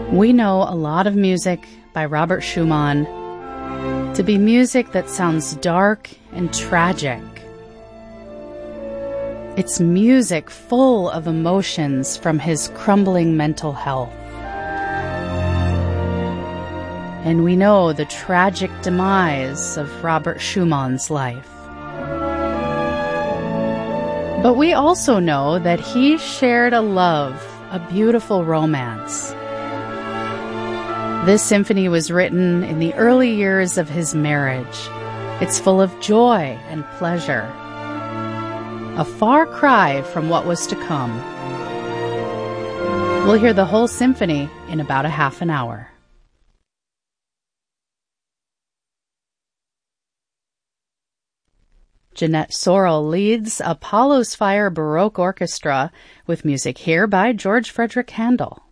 We know a lot of music by Robert Schumann to be music that sounds dark and tragic. It's music full of emotions from his crumbling mental health. And we know the tragic demise of Robert Schumann's life. But we also know that he shared a love, a beautiful romance. This symphony was written in the early years of his marriage. It's full of joy and pleasure. A far cry from what was to come. We'll hear the whole symphony in about a half an hour. Jeanette Sorrell leads Apollo's Fire Baroque Orchestra with music here by George Frederick Handel.